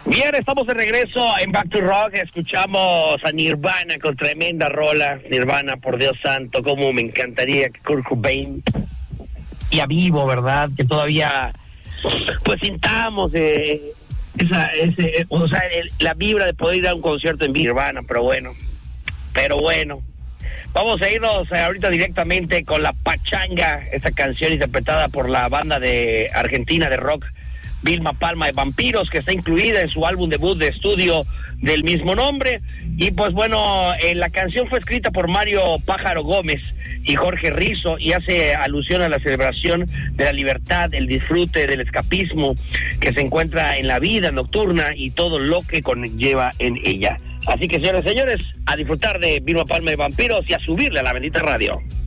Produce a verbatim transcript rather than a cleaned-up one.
Bien, estamos de regreso en Back to Rock. Escuchamos a Nirvana con tremenda rola. Nirvana, por Dios santo, cómo me encantaría que Kurt Cobain y a vivo, ¿verdad? Que todavía pues sintamos eh, esa, ese, o sea, el, la vibra de poder ir a un concierto en Nirvana, pero bueno, pero bueno. Vamos a irnos ahorita directamente con La Pachanga, esta canción interpretada por la banda de Argentina de rock Vilma Palma de Vampiros, que está incluida en su álbum debut de estudio del mismo nombre. Y pues bueno, eh, la canción fue escrita por Mario Pájaro Gómez y Jorge Rizzo y hace alusión a la celebración de la libertad, el disfrute del escapismo que se encuentra en la vida nocturna y todo lo que conlleva en ella. Así que, señores y señores, a disfrutar de Vilma Palma de Vampiros y a subirle a la bendita radio.